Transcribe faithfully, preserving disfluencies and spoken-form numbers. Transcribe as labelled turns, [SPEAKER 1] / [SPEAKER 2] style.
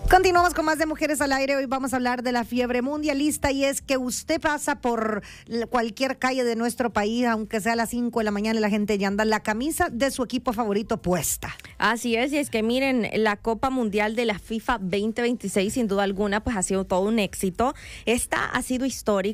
[SPEAKER 1] Continuamos con más de Mujeres al Aire. Hoy vamos a hablar de la fiebre mundialista, y es que usted pasa por cualquier calle de nuestro país, aunque sea a las cinco de la mañana, y la gente ya anda la camisa de su equipo favorito puesta.
[SPEAKER 2] Así es, y es que miren, la Copa Mundial de la FIFA veinte veintiséis, sin duda alguna, pues ha sido todo un éxito. Esta ha sido histórica